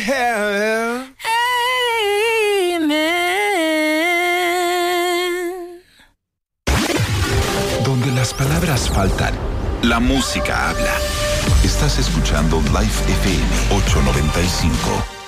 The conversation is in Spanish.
Donde las palabras faltan, la música habla. Estás escuchando Live FM 895.